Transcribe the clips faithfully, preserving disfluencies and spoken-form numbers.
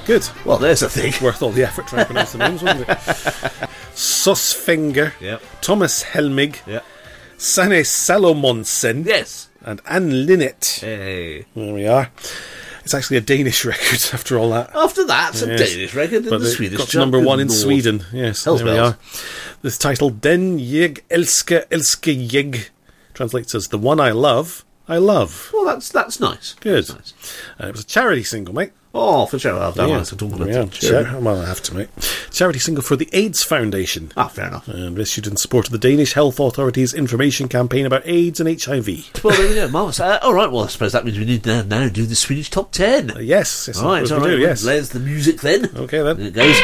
Good. Well, there's a thing. Worth all the effort trying to pronounce the names, wasn't it? Susfinger, Yep. Thomas Helmig, Yeah. Sanne Salomonsen, Yes. and Anne Linnet. Hey. There we are. It's actually a Danish record after all that. After that, it's a Yes. Danish record in But the it Swedish got to chart. number one in Lord. Sweden. Yes, Hell's there we bells. are. This title, Den jeg elsker, elsker jeg, translates as The One I Love, I Love. Well, that's that's nice. Good. That's nice. Uh, it was a charity single, mate. Oh, for sure. I've done Yeah. that to talk about Yeah, it. Char- well, I have to, mate. Charity single for the AIDS Foundation. Ah, fair enough. And issued in support of the Danish Health Authority's information campaign about AIDS and H I V. Well, there we go. Marvellous. Uh, all right, well, I suppose that means we need to now do the Swedish top ten. Uh, yes, yes, all right, of all course we right. do, yes. There's the music then. Okay, then. There it goes.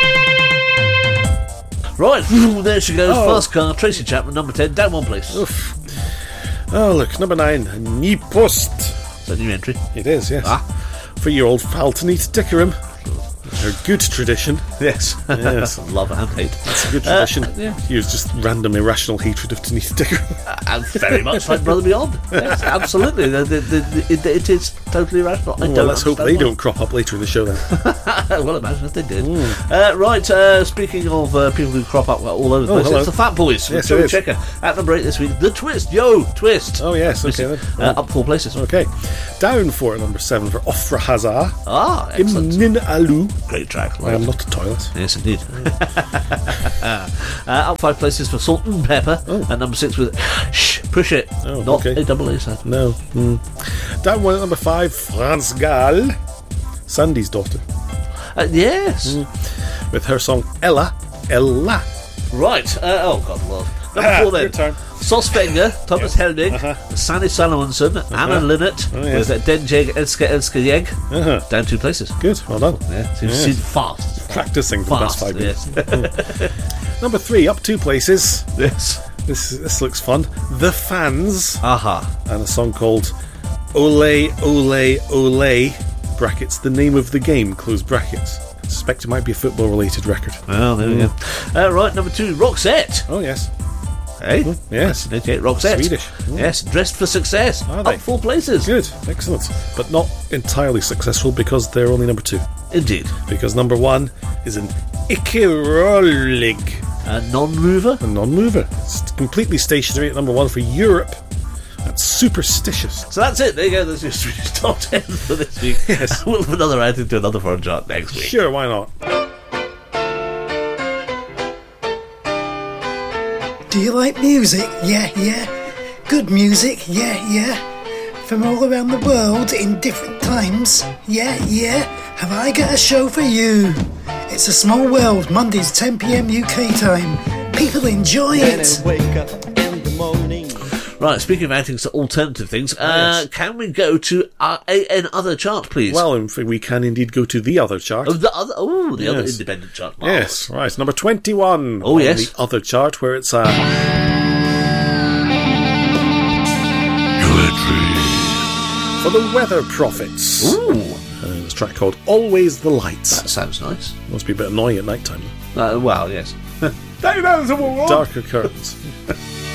Right, there she goes. Oh. First car, Tracy Chapman, number ten, down one place. Oof. Oh, look, number nine, Ny Post. Is that a new entry? It is, yes. Ah. For your old pal Tanita Dickerum. Her good tradition. Yes. Yes. Love and hate. It's a good tradition. Uh, yeah. He was just random irrational hatred of Tanita Dickerum. And very much like Brother Beyond. Yes, absolutely. The, the, the, it, it is totally rational. I Well, don't let's hope understand they why. don't crop up later in the show then. Well, imagine if they did. Uh, right, uh, speaking of uh, people who crop up all over the Oh, place, hello. it's the Fat Boys with Yes, Joey it is. Checker. At number eight this week, The Twist. Yo, Twist. Oh, yes, okay Missing. then. Uh, up four places. Okay. Down for number seven for Ofra Hazar. Ah, excellent. Imnin Alu. Great track. I am not a toilet. Yes, indeed. uh, up five places for Salt and Pepper. Oh. At number six with Shh, Push It. Oh, Not okay. a double A side. No. Mm. Down one at number five, France Gall. Sandy's daughter. Uh, yes. With her song Ella. Ella. Right. Uh, oh, God, love. Number Ah, four then. your turn. Saucefinger, Thomas Helmig, Uh-huh. Sanny Salomonsen, Anna Linnet, Oh, yes. with uh, Den Jeg Elsker Elsker Jeg. Uh-huh. Down two places. Good, well done. Yeah, seems, Yeah. seems fast. Practicing for the past Fast, five minutes. yes. Number three, up two places. yes. This this looks fun. The Fans. Aha. And a song called Ole Ole Ole, brackets, the name of the game, close brackets. I suspect it might be a football related record. Well, there we go. Uh, right, number two, Roxette. Oh, yes. Hey? Yes. Okay, Roxette. Swedish. Mm. Yes, Dressed for Success. Are Up they? four places. Good, excellent. But not entirely successful because they're only number two. Indeed. Because number one is an Ikirolig, A non-mover. a non-mover. It's completely stationary at number one for Europe. That's Superstitious. So that's it. There you go. That's your Swedish top ten for this week. Yes. We'll have another add into another foreign chart next week. Sure, why not? Do you like music? Yeah, yeah. Good music? Yeah, yeah. From all around the world in different times? Yeah, yeah. Have I got a show for you? It's A Small World, Mondays ten p.m. U K time. People enjoy it. Right, speaking of adding to alternative things, uh, yes. can we go to uh, a, an other chart, please? Well, in fact, we can indeed go to the other chart. Oh, the other, oh, the other Yes. independent chart. Yes, right. Number twenty-one. Oh, on yes. the other chart where it's uh, for the Weather Prophets. Ooh, Uh, it's a track called Always the Lights. that sounds nice. Must be a bit annoying at night time. Uh, well, yes. Darker curtains.